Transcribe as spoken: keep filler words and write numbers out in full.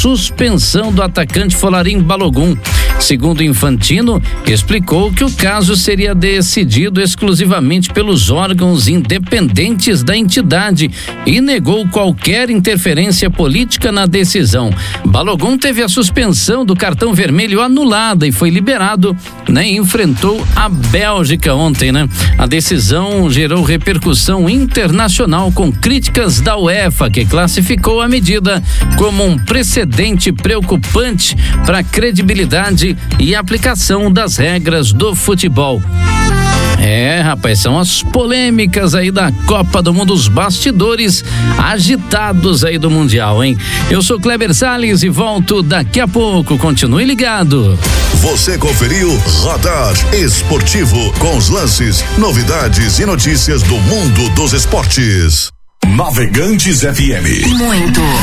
suspensão do atacante Folarin Balogun. Segundo Infantino, explicou que o caso seria decidido exclusivamente pelos órgãos independentes da entidade e negou qualquer interferência política na decisão. Balogun teve a suspensão do cartão vermelho anulada e foi liberado, né? Enfrentou a Bélgica ontem, né? A decisão gerou repercussão internacional com críticas da UEFA, que classificou a medida como um precedente preocupante para a credibilidade e aplicação das regras do futebol. É, rapaz, são as polêmicas aí da Copa do Mundo, os bastidores agitados aí do Mundial, hein? Eu sou Kleber Salles e volto daqui a pouco. Continue ligado. Você conferiu Radar Esportivo com os lances, novidades e notícias do mundo dos esportes. Navegantes F M. Muito.